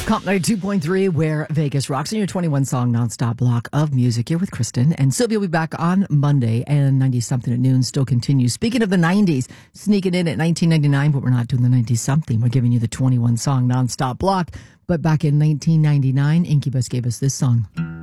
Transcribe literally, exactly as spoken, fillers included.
Comp ninety-two point three, where Vegas rocks, in your twenty-one song nonstop block of music. You're with Kristen, and Sylvia will be back on Monday, and ninety something at noon still continues. Speaking of the nineties, sneaking in at nineteen ninety-nine, but we're not doing the ninety something. We're giving you the twenty-one song nonstop block. But back in nineteen ninety-nine, Incubus gave us this song.